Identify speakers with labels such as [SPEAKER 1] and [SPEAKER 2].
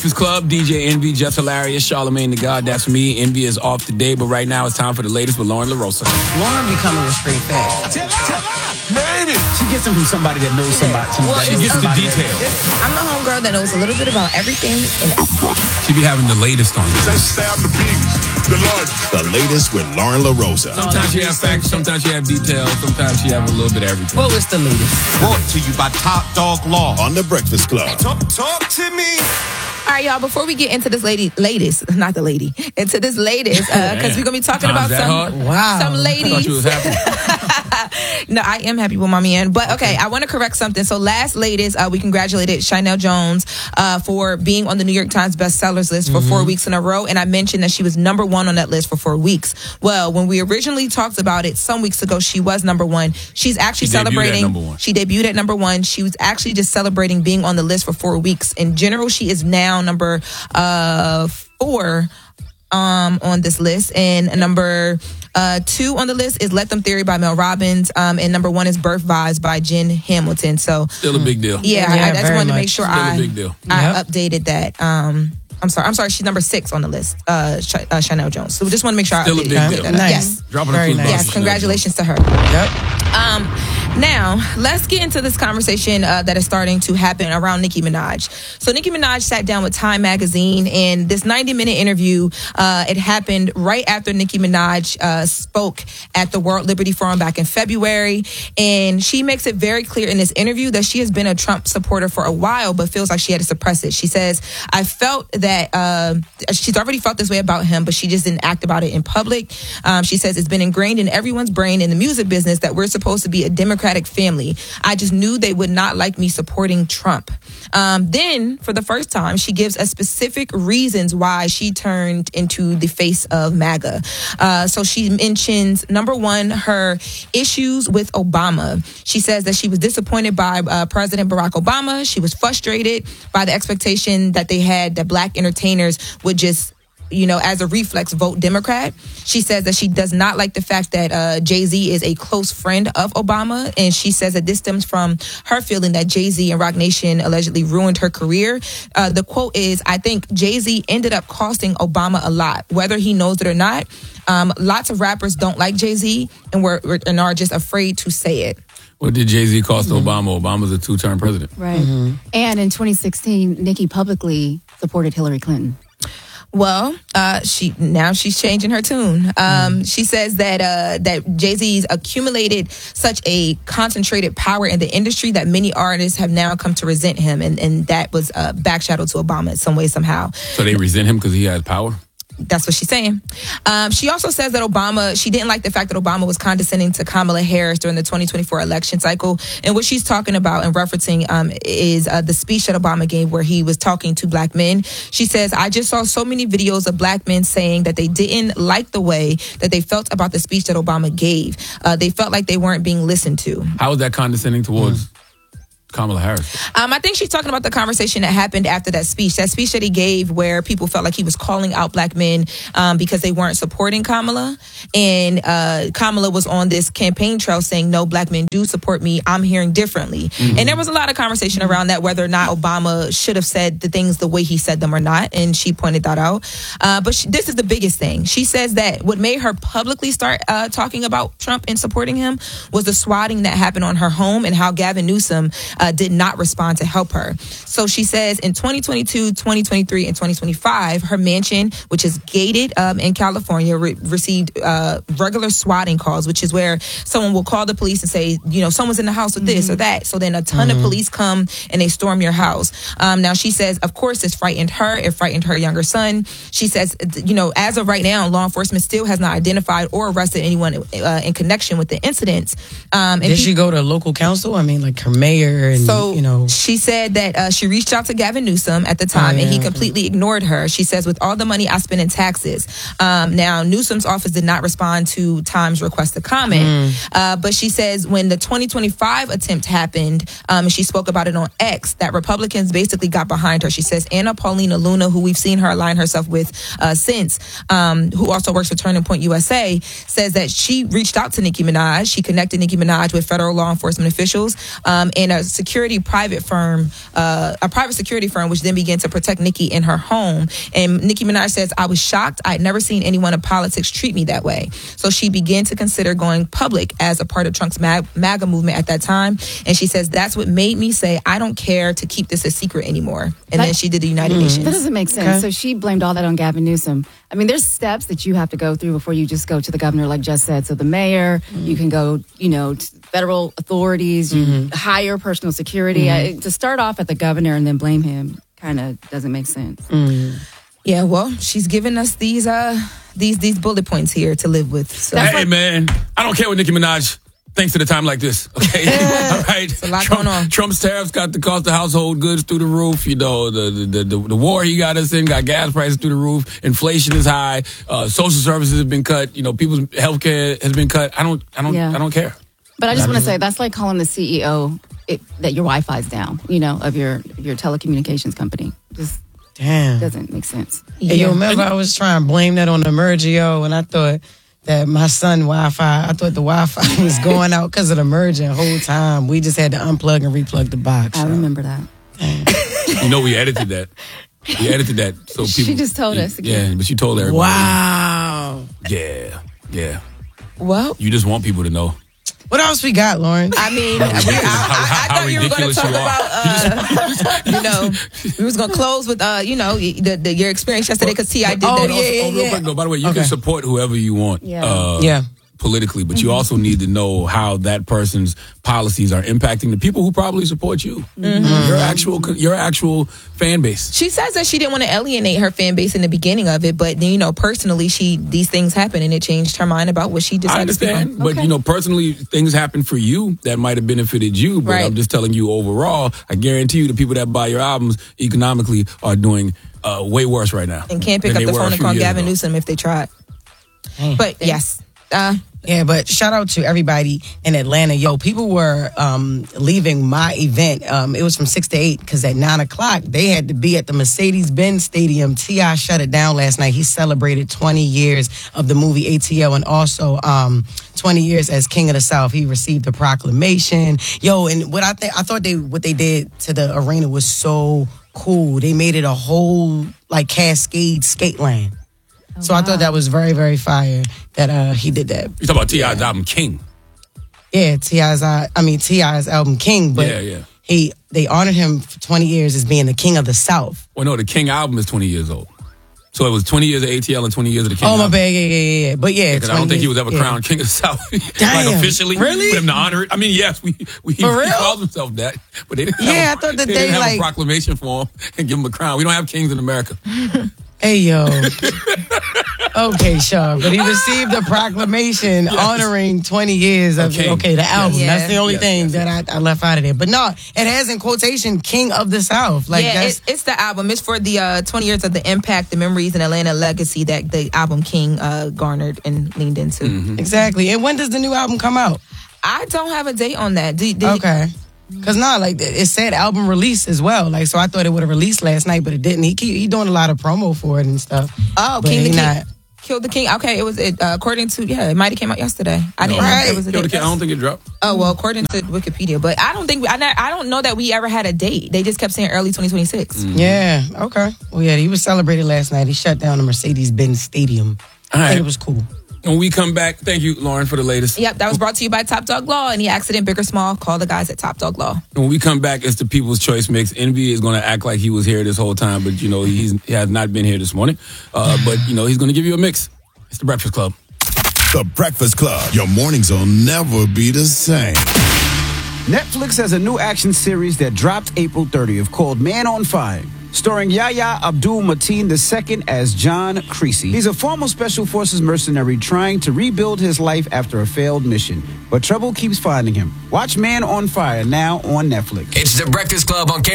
[SPEAKER 1] Breakfast Club, DJ Envy, Jeff Hilarious, Charlamagne the God. That's me. Envy is off today, but right now it's time for the latest with Lauren LaRosa.
[SPEAKER 2] Lauren be coming with straight facts.
[SPEAKER 1] She gets them from somebody that knows somebody. She gets the details.
[SPEAKER 3] I'm the homegirl that knows a little bit about everything.
[SPEAKER 1] She be having the latest on you.
[SPEAKER 4] The latest with Lauren LaRosa.
[SPEAKER 1] Sometimes you have facts, sometimes you have details, sometimes you have a little bit of everything.
[SPEAKER 2] What was the latest?
[SPEAKER 4] Brought to you by Top Dog Law on The Breakfast Club.
[SPEAKER 5] Talk to me.
[SPEAKER 3] All right, y'all, before we get into this into this latest, because we're going to be talking about some ladies.
[SPEAKER 1] I thought you was happy.
[SPEAKER 3] No, I am happy with Mommy Ann. But okay, I want to correct something. So latest, we congratulated Shynell Jones for being on the New York Times bestsellers list for 4 weeks in a row. And I mentioned that she was number one on that list for 4 weeks. Well, when we originally talked about it some weeks ago, she was number one. She's actually celebrating. She debuted at number one. She was actually just celebrating being on the list for 4 weeks. In general, she is now number 4 on this list. And number 2 on the list is Let Them Theory by Mel Robbins. And number 1 is Birth Vibes by Jen Hamilton. So
[SPEAKER 1] still a big deal.
[SPEAKER 3] Yeah, I just wanted to make sure I updated that. I'm sorry. She's number 6 on the list, Shynell Jones. So we just want to make sure I updated that.
[SPEAKER 1] Deal.
[SPEAKER 3] Nice. Yes.
[SPEAKER 1] Dropping a nice.
[SPEAKER 3] Yes, congratulations to her.
[SPEAKER 2] Yep.
[SPEAKER 3] Now, let's get into this conversation that is starting to happen around Nicki Minaj. So Nicki Minaj sat down with Time Magazine, and this 90-minute interview, it happened right after Nicki Minaj spoke at the World Liberty Forum back in February. And she makes it very clear in this interview that she has been a Trump supporter for a while, but feels like she had to suppress it. She says, I felt that she's already felt this way about him, but she just didn't act about it in public. She says it's been ingrained in everyone's brain in the music business that we're supposed to be a Democratic family. I just knew they would not like me supporting Trump. Then, for the first time, she gives a specific reasons why she turned into the face of MAGA. So she mentions, number 1, her issues with Obama. She says that she was disappointed by President Barack Obama. She was frustrated by the expectation that they had that black entertainers would just, as a reflex, vote Democrat. She says that she does not like the fact that Jay-Z is a close friend of Obama. And she says that this stems from her feeling that Jay-Z and Roc Nation allegedly ruined her career. The quote is, I think Jay-Z ended up costing Obama a lot, whether he knows it or not. Lots of rappers don't like Jay-Z and are just afraid to say it.
[SPEAKER 1] What did Jay-Z cost Obama? Obama's a 2-term president.
[SPEAKER 6] Right. And in 2016, Nicki publicly supported Hillary Clinton.
[SPEAKER 3] Well, she's changing her tune. She says that Jay-Z's accumulated such a concentrated power in the industry that many artists have now come to resent him, and that was backshadow to Obama in some way, somehow.
[SPEAKER 1] So they resent him because he has power?
[SPEAKER 3] That's what she's saying. She also says that she didn't like the fact that Obama was condescending to Kamala Harris during the 2024 election cycle. And what she's talking about and referencing is the speech that Obama gave where he was talking to black men. She says, I just saw so many videos of black men saying that they didn't like the way that they felt about the speech that Obama gave. They felt like they weren't being listened to.
[SPEAKER 1] How was that condescending towards Kamala Harris?
[SPEAKER 3] I think she's talking about the conversation that happened after that speech that he gave where people felt like he was calling out black men because they weren't supporting Kamala. And Kamala was on this campaign trail saying, no, black men do support me. I'm hearing differently. And there was a lot of conversation around that, whether or not Obama should have said the things the way he said them or not. And she pointed that out. But this is the biggest thing. She says that what made her publicly start talking about Trump and supporting him was the swatting that happened on her home and how Gavin Newsom did not respond to help her. So she says in 2022, 2023, and 2025, her mansion, which is gated in California, received regular swatting calls, which is where someone will call the police and say, someone's in the house with this or that. So then a ton of police come and they storm your house. Now she says, of course, this frightened her. It frightened her younger son. She says, as of right now, law enforcement still has not identified or arrested anyone in connection with the incidents.
[SPEAKER 2] Did she go to local council? I mean, like her mayor and,
[SPEAKER 3] she said that she reached out to Gavin Newsom at the time and he completely ignored her. She says, with all the money I spend in taxes. Now, Newsom's office did not respond to Time's request to comment. But she says when the 2025 attempt happened, and she spoke about it on X, that Republicans basically got behind her. She says Anna Paulina Luna, who we've seen her align herself with since, who also works for Turning Point USA, says that she reached out to Nicki Minaj. She connected Nicki Minaj with federal law enforcement officials and a private security firm, which then began to protect Nicki in her home. And Nicki Minaj says, I was shocked. I had never seen anyone in politics treat me that way. So she began to consider going public as a part of Trump's MAGA movement at that time. And she says, that's what made me say, I don't care to keep this a secret anymore. And then she did the United Nations.
[SPEAKER 6] That doesn't make sense. Okay. So she blamed all that on Gavin Newsom. I mean, there's steps that you have to go through before you just go to the governor, like Jess said. So the mayor, you can go, to federal authorities, you hire personal security. To start off at the governor and then blame him kind of doesn't make sense.
[SPEAKER 3] Yeah, well, she's given us these bullet points here to live with. So.
[SPEAKER 1] Hey, man, I don't care what Nicki Minaj thinks at a time like this, okay? All right.
[SPEAKER 3] It's a lot going on.
[SPEAKER 1] Trump's tariffs got the cost of household goods through the roof. The war he got us in got gas prices through the roof. Inflation is high. Social services have been cut. People's health care has been cut. I don't care.
[SPEAKER 6] But I just want to say that's like calling the CEO that your Wi-Fi's down, of your telecommunications company. Just doesn't make sense.
[SPEAKER 2] Yeah. Hey, remember I was trying to blame that on Emergio, and I thought that my son Wi-Fi, I thought the Wi-Fi was going out because of the merger the whole time. We just had to unplug and replug the box.
[SPEAKER 6] I remember that.
[SPEAKER 1] We edited that. We edited that. So people,
[SPEAKER 6] she just told us again.
[SPEAKER 1] Yeah, but she told everybody.
[SPEAKER 2] Wow.
[SPEAKER 1] Yeah.
[SPEAKER 3] Well,
[SPEAKER 1] you just want people to know.
[SPEAKER 2] What else we got, Lauren?
[SPEAKER 3] I mean, I thought you were going to talk about, we was going to close with, your experience yesterday because T.I. did that.
[SPEAKER 1] Real quick, though, by the way, you can support whoever you want. Politically, but you also need to know how that person's policies are impacting the people who probably support you. Your actual fan base.
[SPEAKER 3] She says that she didn't want to alienate her fan base in the beginning of it, but personally, these things happen and it changed her mind about what she decided.
[SPEAKER 1] I understand, but personally, things happen for you that might have benefited you. But I'm just telling you overall, I guarantee you, the people that buy your albums economically are doing way worse right now,
[SPEAKER 3] and can't pick up the phone and call Gavin Newsom if they tried. But yes.
[SPEAKER 2] But shout out to everybody in Atlanta. People were leaving my event. It was from 6 to 8 because at 9 o'clock, they had to be at the Mercedes-Benz Stadium. T.I. shut it down last night. He celebrated 20 years of the movie ATL and also 20 years as King of the South. He received a proclamation. And what I thought what they did to the arena was so cool. They made it a whole Cascade skate land. So I thought that was very, very fire that he did that.
[SPEAKER 1] You talking about T.I.'s album King?
[SPEAKER 2] Yeah, T.I.'s album King, but they honored him for 20 years as being the King of the South.
[SPEAKER 1] Well, no, the King album is 20 years old. So it was 20 years of ATL and 20 years of the King album.
[SPEAKER 2] Oh, my bad, yeah. But because
[SPEAKER 1] I don't think he was ever crowned King of the South.
[SPEAKER 2] Damn,
[SPEAKER 1] officially.
[SPEAKER 2] Really?
[SPEAKER 1] For him to honor it. I mean, yes, he called himself that, but they didn't
[SPEAKER 2] I thought that
[SPEAKER 1] they didn't have a proclamation for him and give him a crown. We don't have kings in America.
[SPEAKER 2] Hey, yo. Okay, Sean, but he received a proclamation honoring 20 years of the album.
[SPEAKER 3] Yes.
[SPEAKER 2] That's the only thing that I left out of there. But no, it has in quotation King of the South.
[SPEAKER 3] It's the album. It's for the 20 years of the impact, the memories, and Atlanta legacy that the album King garnered and leaned into.
[SPEAKER 2] Mm-hmm. Exactly. And when does the new album come out?
[SPEAKER 3] I don't have a date on that.
[SPEAKER 2] Okay. Because it said album release as well. So I thought it would have released last night, but it didn't. He doing a lot of promo for it and stuff.
[SPEAKER 3] Oh, King the King. Killed the King. Okay, it was according to it might have came out yesterday. I didn't know it was a date.
[SPEAKER 1] I don't think it dropped.
[SPEAKER 3] Oh well, according to Wikipedia, but I don't know that we ever had a date. They just kept saying early 2026.
[SPEAKER 2] Mm-hmm. Yeah. Okay. Well, he was celebrated last night. He shut down the Mercedes-Benz Stadium.
[SPEAKER 1] All right.
[SPEAKER 2] I think it was cool.
[SPEAKER 1] When we come back, thank you, Lauren, for the latest.
[SPEAKER 3] Yep, that was brought to you by Top Dog Law. Any accident, big or small, call the guys at Top Dog Law.
[SPEAKER 1] When we come back, it's the People's Choice Mix. Envy is going to act like he was here this whole time, but, he has not been here this morning. But, he's going to give you a mix. It's The Breakfast Club.
[SPEAKER 4] The Breakfast Club. Your mornings will never be the same.
[SPEAKER 5] Netflix has a new action series that dropped April 30th called Man on Fire, starring Yahya Abdul-Mateen II as John Creasy. He's a former Special Forces mercenary trying to rebuild his life after a failed mission, but trouble keeps finding him. Watch Man on Fire now on Netflix.
[SPEAKER 7] It's The Breakfast Club on